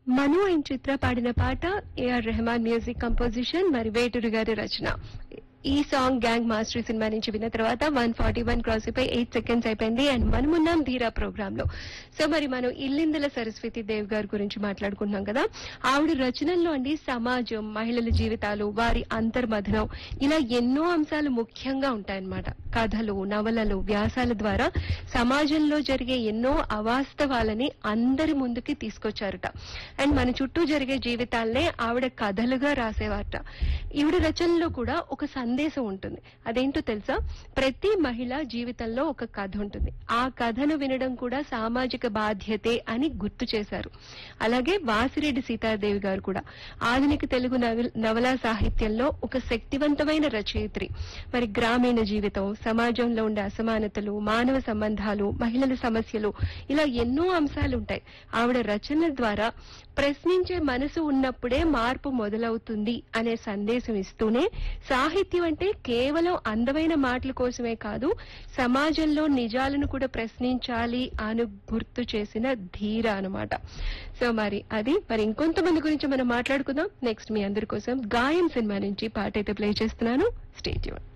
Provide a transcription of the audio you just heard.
మను and చిత్ర పాడిన పాట AR Rahman music composition, మరి వేటూరి గారి రచన. ఈ సాంగ్ గ్యాంగ్ మాస్టర్ సినిమా నుంచి విన్న తర్వాత 141 క్రాస్ అయిపోయి 8 సెకండ్స్ అయిపోయింది. అండ్ మనమున్నాం ధీరా ప్రోగ్రామ్ లో. సో మరి మనం ఇల్లిందల సరస్వతి దేవ్ గారి గురించి మాట్లాడుకుంటున్నాం కదా. ఆవిడ రచనల్లో అండి సమాజం, మహిళల జీవితాలు, వారి అంతర్మథనం, ఇలా ఎన్నో అంశాలు ముఖ్యంగా ఉంటాయన్నమాట. కథలు, నవలలు, వ్యాసాల ద్వారా సమాజంలో జరిగే ఎన్నో అవాస్తవాలని అందరి ముందుకి తీసుకొచ్చారట. అండ్ మన చుట్టూ జరిగే జీవితాలనే ఆవిడ కథలుగా రాసేవారట. ఈవిడ రచనలో కూడా ఒక సందేశం ఉంటుంది. అదేంటో తెలుసా? ప్రతి మహిళ జీవితంలో ఒక కథ ఉంటుంది. ఆ కథను వినడం కూడా సామాజిక బాధ్యతే అని గుర్తు చేశారు. అలాగే వాసిరెడ్డి సీతాదేవి గారు కూడా ఆధునిక తెలుగు నవలా సాహిత్యంలో ఒక శక్తివంతమైన రచయిత్రి. మరి గ్రామీణ జీవితం, సమాజంలో ఉండే అసమానతలు, మానవ సంబంధాలు, మహిళల సమస్యలు, ఇలా ఎన్నో అంశాలు ఉంటాయి. ఆవిడ రచన ద్వారా ప్రశ్నించే మనసు ఉన్నప్పుడే మార్పు మొదలవుతుంది అనే సందేశం ఇస్తూనే, సాహిత్యం అంటే కేవలం అందమైన మాటల కోసమే కాదు, సమాజంలో నిజాలను కూడా ప్రశ్నించాలి అని గుర్తు చేసిన ధీర అన్నమాట. సో మరి ఇంకొంతమంది గురించి మనం మాట్లాడుకుందాం. నెక్స్ట్ మీ అందరి కోసం గాయం సినిమా నుంచి పాట అయితే ప్లే చేస్తున్నాను. Stay tune.